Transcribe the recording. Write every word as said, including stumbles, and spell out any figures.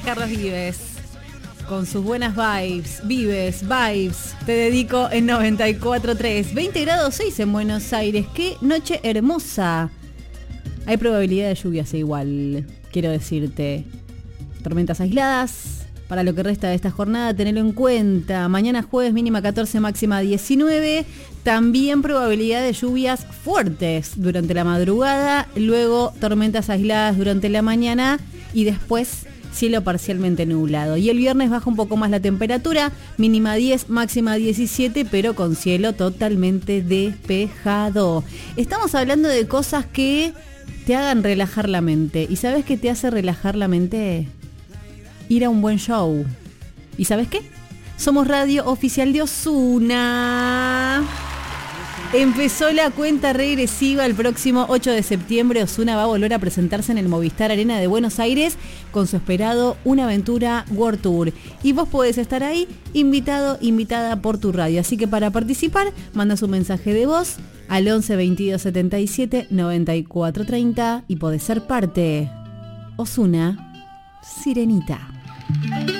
Carlos Vives, con sus buenas vibes, Vives, vibes, te dedico en noventa y cuatro punto tres. veinte grados seis en Buenos Aires, qué noche hermosa. Hay probabilidad de lluvias igual, quiero decirte. Tormentas aisladas para lo que resta de esta jornada, tenelo en cuenta. Mañana jueves mínima catorce, máxima diecinueve. También probabilidad de lluvias fuertes durante la madrugada, luego tormentas aisladas durante la mañana y después cielo parcialmente nublado. Y el viernes baja un poco más la temperatura, mínima diez, máxima diecisiete, pero con cielo totalmente despejado. Estamos hablando de cosas que te hagan relajar la mente. ¿Y sabes qué te hace relajar la mente? Ir a un buen show. ¿Y sabes qué? Somos radio oficial de Ozuna. Empezó la cuenta regresiva. El próximo ocho de septiembre Ozuna va a volver a presentarse en el Movistar Arena de Buenos Aires con su esperado Una Aventura World Tour. Y vos podés estar ahí, invitado, invitada por tu radio. Así que para participar, mandas un mensaje de voz al once, veintidós, setenta y siete, noventa y cuatro, treinta y podés ser parte. Ozuna, Sirenita.